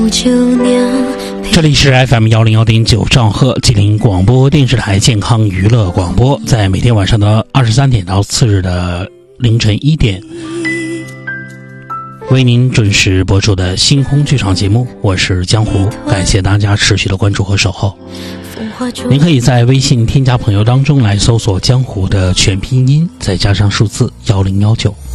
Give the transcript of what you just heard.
这里是 FM101.9兆赫吉林广播电视台健康娱乐广播，在每天晚上的23点到次日的凌晨1点，为您准时播出的星空剧场节目，我是江湖，感谢大家持续的关注和守候。您可以在微信添加朋友当中来搜索江湖的全拼音，再加上数字1019。